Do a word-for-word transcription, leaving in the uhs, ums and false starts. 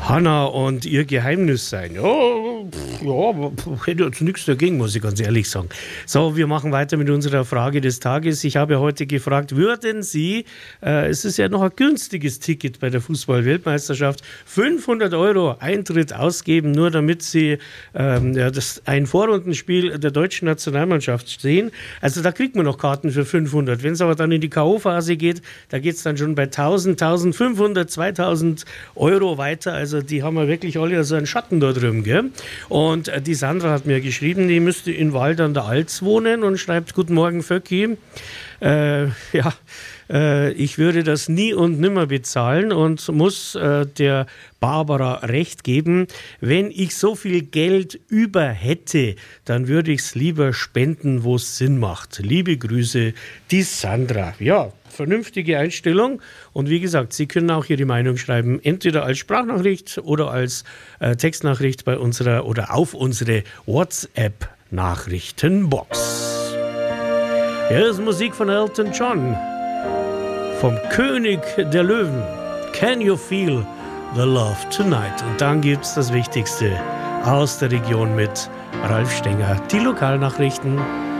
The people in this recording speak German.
Hanna und ihr Geheimnis sein. Ja, ja, hätte jetzt nichts dagegen, muss ich ganz ehrlich sagen. So, wir machen weiter mit unserer Frage des Tages. Ich habe heute gefragt, würden Sie, äh, es ist ja noch ein günstiges Ticket bei der Fußball-Weltmeisterschaft, fünfhundert Euro Eintritt ausgeben, nur damit Sie ähm, ja, das, ein Vorrundenspiel der deutschen Nationalmannschaft sehen. Also da kriegt man noch Karten für fünfhundert. Wenn es aber dann in die K O-Phase geht, da geht es dann schon bei tausend, eintausendfünfhundert, zweitausend Euro weiter. Also die haben ja wirklich alle so einen Schatten da drüben, gell? Und äh, die Sandra hat mir geschrieben, die müsste in Wald an der Alz wohnen und schreibt, guten Morgen Vöcki. Äh, ja, äh, ich würde das nie und nimmer bezahlen und muss äh, der Barbara recht geben. Wenn ich so viel Geld über hätte, dann würde ich es lieber spenden, wo es Sinn macht. Liebe Grüße, die Sandra. Ja, vernünftige Einstellung. Und wie gesagt, Sie können auch Ihre Meinung schreiben, entweder als Sprachnachricht oder als äh, Textnachricht bei unserer oder auf unsere WhatsApp-Nachrichtenbox. Hier ist Musik von Elton John, vom König der Löwen. Can you feel the love tonight? Und dann gibt es das Wichtigste aus der Region mit Ralf Stenger, die Lokalnachrichten.